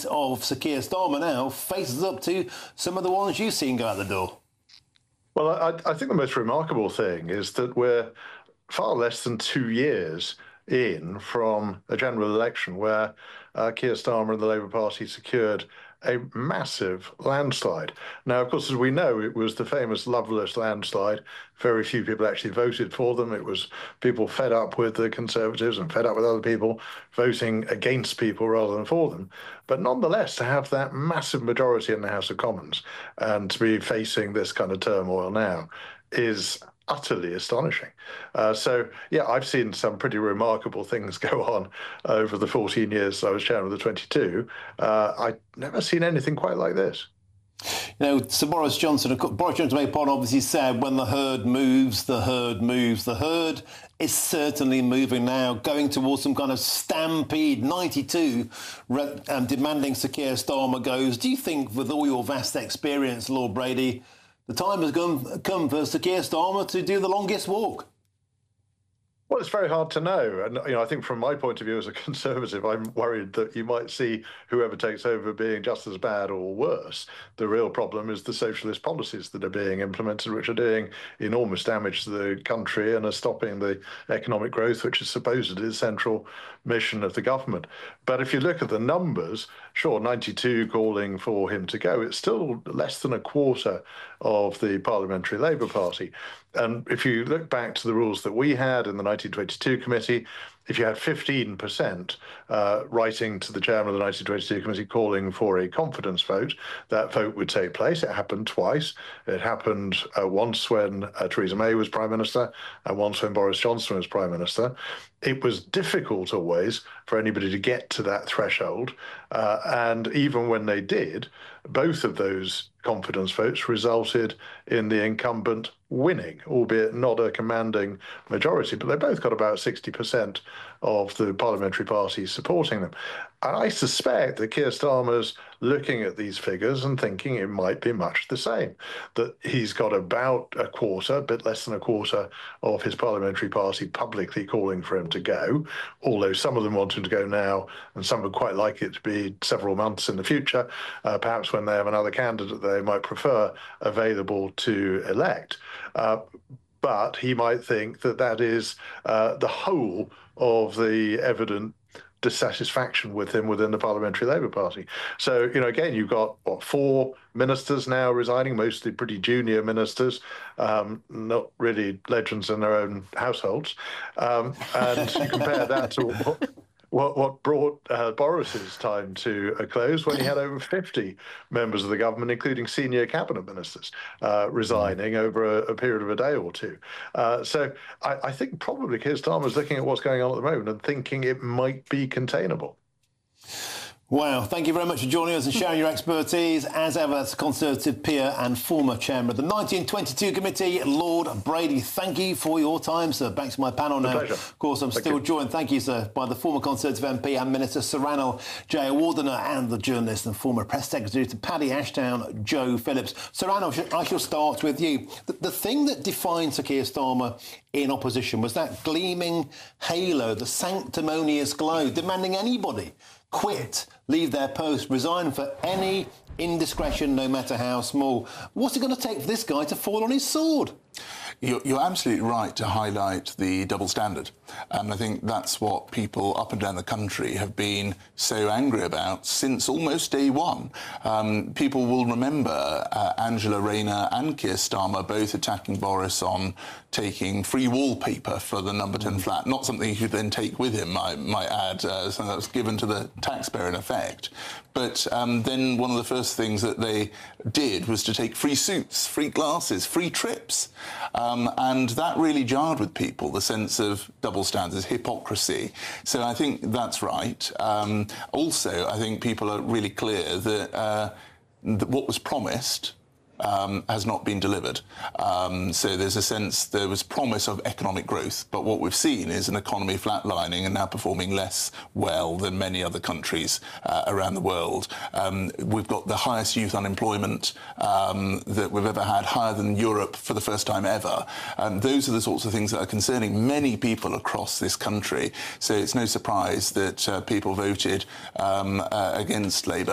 fate of Sir Keir Starmer now faces up to some of the ones you've seen go out the door. Well, I think the most remarkable thing is that we're far less than 2 years in from a general election where Keir Starmer and the Labour Party secured a massive landslide. Now, of course, as we know, it was the famous Loveless landslide. Very few people actually voted for them. It was people fed up with the Conservatives and fed up with other people voting against people rather than for them. But nonetheless, to have that massive majority in the House of Commons and to be facing this kind of turmoil now is utterly astonishing. Yeah, I've seen some pretty remarkable things go on over the 14 years I was chairman of the 22. I've never seen anything quite like this. You know, Sir Boris Johnson made a point, obviously said, when the herd moves, the herd moves. The herd is certainly moving now, going towards some kind of stampede. 92 demanding Sir Keir Starmer goes. Do you think, with all your vast experience, Lord Brady, the time has come for Sir Keir Starmer to do the longest walk? Well, it's very hard to know. And, I think from my point of view as a Conservative, I'm worried that you might see whoever takes over being just as bad or worse. The real problem is the socialist policies that are being implemented, which are doing enormous damage to the country and are stopping the economic growth, which is supposedly the central mission of the government. But if you look at the numbers, sure, 92 calling for him to go, it's still less than a quarter of the Parliamentary Labour Party. And if you look back to the rules that we had in the 1922 committee, if you had 15% writing to the chairman of the 1922 committee calling for a confidence vote, that vote would take place. It happened twice. It happened once when Theresa May was Prime Minister and once when Boris Johnson was Prime Minister. It was difficult always for anybody to get to that threshold. And even when they did, both of those confidence votes resulted in the incumbent winning, albeit not a commanding majority, but they both got about 60% of the parliamentary parties supporting them. And I suspect that Keir Starmer's looking at these figures and thinking it might be much the same, that he's got about a quarter, a bit less than a quarter of his parliamentary party publicly calling for him to go, although some of them want him to go now and some would quite like it to be several months in the future, perhaps when they have another candidate they might prefer available to elect. But he might think that that is the whole of the evident dissatisfaction with him within the Parliamentary Labour Party. So, again, you've got, 4 ministers now resigning, mostly pretty junior ministers, not really legends in their own households. And you compare that to what brought Boris's time to a close when he had over 50 members of the government, including senior cabinet ministers, resigning over a period of a day or two. So I think probably Keir Starmer is looking at what's going on at the moment and thinking it might be containable. Wow, thank you very much for joining us and sharing your expertise. As ever, that's Conservative peer and former chairman of the 1922 committee, Lord Brady. Thank you for your time, sir. Back to my panel now. Pleasure. Of course, I'm still joined, thank you, sir, by the former Conservative MP and Minister Sir Ranil Jayawardena and the journalist and former press secretary to Paddy Ashdown, Joe Phillips. Sir Ranil, I shall start with you. The thing that defined Sir Keir Starmer in opposition was that gleaming halo, the sanctimonious glow, demanding anybody quit, leave their post, resign for any indiscretion, no matter how small. What's it going to take for this guy to fall on his sword? You're absolutely right to highlight the double standard. And I think that's what people up and down the country have been so angry about since almost day one. People will remember Angela Rayner and Keir Starmer both attacking Boris on taking free wallpaper for the number 10 flat. Not something he could then take with him, I might add, something that was given to the taxpayer in effect. But then one of the first things that they did was to take free suits, free glasses, free trips. And that really jarred with people, the sense of double standards, hypocrisy. So I think that's right. Also, I think people are really clear that what was promised has not been delivered. So there's a sense there was promise of economic growth, but what we've seen is an economy flatlining and now performing less well than many other countries around the world. We've got the highest youth unemployment that we've ever had, higher than Europe for the first time ever. Those are the sorts of things that are concerning many people across this country. So it's no surprise that people voted against Labour.